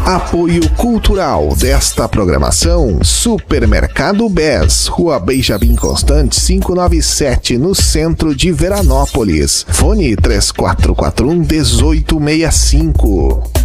Apoio cultural desta programação: Supermercado BES, Rua Benjamin Constant 597, no centro de Veranópolis. Fone 3441-1865.